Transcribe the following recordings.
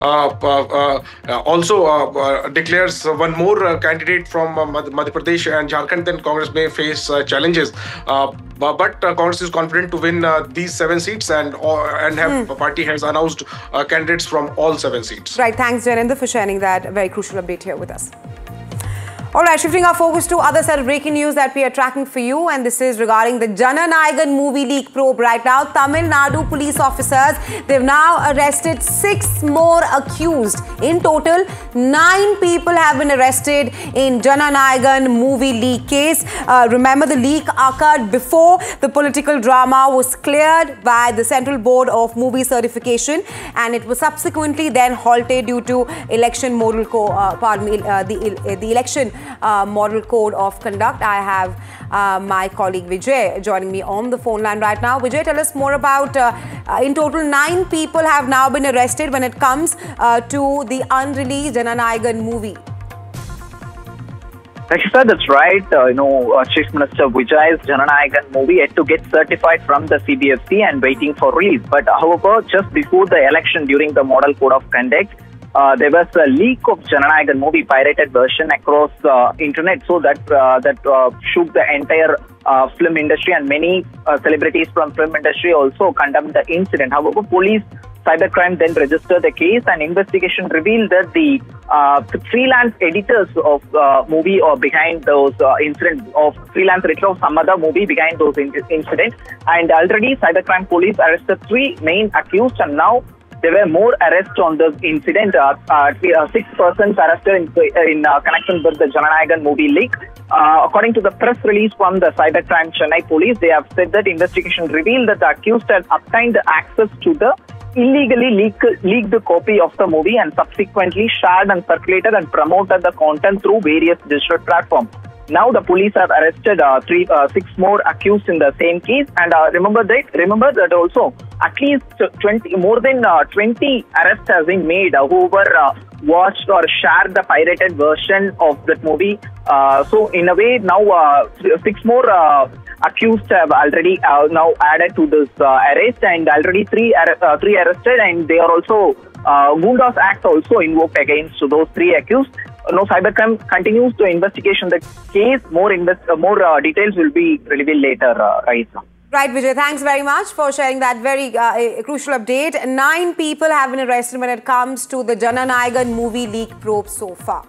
also declares one more candidate from Madhya Pradesh and Jharkhand, then Congress may face challenges. But Congress is confident to win these 7 seats, and party has announced candidates from all 7 seats. Right. Thanks, Jainendra, for sharing that very crucial update here with us. All right, shifting our focus to other set of breaking news that we are tracking for you, and this is regarding the Jananayagan movie leak probe. Right now, Tamil Nadu police officers, they've now arrested 6 more accused. In total, 9 people have been arrested in Jananayagan movie leak case. Remember, the leak occurred before the political drama was cleared by the Central Board of Movie Certification, and it was subsequently then halted due to election model the election model code of conduct. I have my colleague Vijay joining me on the phone line right now. Vijay, tell us more about, in total 9 people have now been arrested when it comes to the unreleased Jananayagan movie. Rakshita, that's right. Chief Minister Vijay's Jananayagan movie had to get certified from the CBFC and waiting for release. But however, just before the election, during the model code of conduct, there was a leak of Jananayagan movie pirated version across internet, so that shook the entire film industry, and many celebrities from film industry also condemned the incident. However, police cybercrime then registered the case, and investigation revealed that the freelance editors of movie or behind those incidents, of freelance editor of some other movie behind those incidents, and already cybercrime police arrested 3 main accused, and now there were more arrests on this incident. 6 persons arrested in connection with the Jananayagan movie leak. According to the press release from the Cybercrime Chennai police, they have said that investigation revealed that the accused had obtained access to the illegally leaked copy of the movie and subsequently shared and circulated and promoted the content through various digital platforms. Now the police have arrested 6 more accused in the same case, and remember that also at least 20 arrests have been made whoever watched or shared the pirated version of that movie. So in a way, now 6 more accused have already now added to this arrest, and already 3 arrested, and they are also Gundas Act also invoked against those 3 accused. No, cybercrime continues to investigation the case. More details will be revealed later, Raisa. Right, Vijay. Thanks very much for sharing that very crucial update. 9 people have been arrested when it comes to the Jananayagan movie leak probe so far.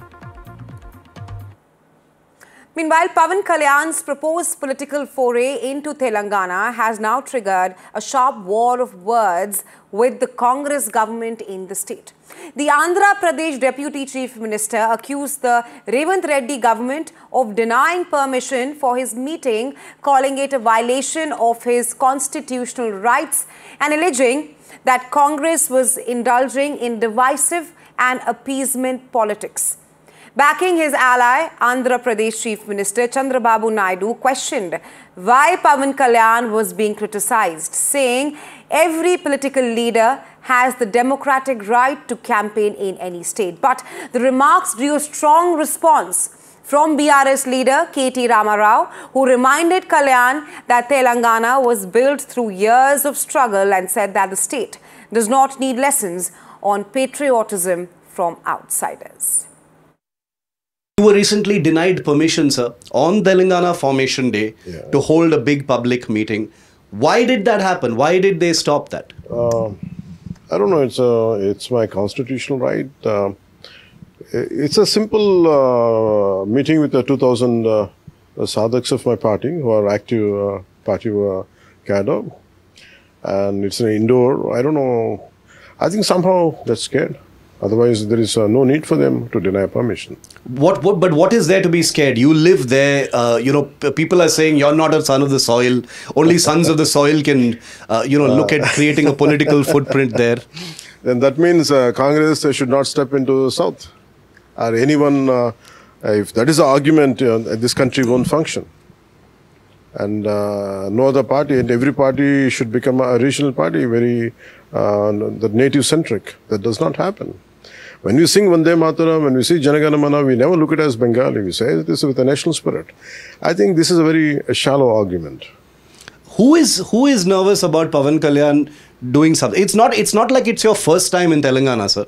Meanwhile, Pawan Kalyan's proposed political foray into Telangana has now triggered a sharp war of words with the Congress government in the state. The Andhra Pradesh Deputy Chief Minister accused the Revanth Reddy government of denying permission for his meeting, calling it a violation of his constitutional rights, and alleging that Congress was indulging in divisive and appeasement politics. Backing his ally, Andhra Pradesh Chief Minister Chandrababu Naidu questioned why Pawan Kalyan was being criticized, saying every political leader has the democratic right to campaign in any state. But the remarks drew a strong response from BRS leader K.T. Rama Rao, who reminded Kalyan that Telangana was built through years of struggle and said that the state does not need lessons on patriotism from outsiders. You were recently denied permission, sir, on Telangana Formation Day to hold a big public meeting. Why did that happen? Why did they stop that? I don't know. It's my constitutional right. It's a simple meeting with the 2,000 sadhaks of my party who are active party cadre, and it's an indoor. I don't know. I think somehow they're scared. Otherwise, there is no need for them to deny permission. But what is there to be scared? You live there. People are saying you're not a son of the soil. Only sons of the soil can, look at creating a political footprint there. Then that means Congress should not step into the South. Or anyone, if that is the argument, this country won't function. And no other party, and every party should become a regional party, very the native-centric. That does not happen. When we sing Vande Mataram, when we see Janagana Mana, we never look at it as Bengali. We say this with a national spirit. I think this is a very shallow argument. Who is nervous about Pawan Kalyan doing something. It's not like it's your first time in Telangana, sir.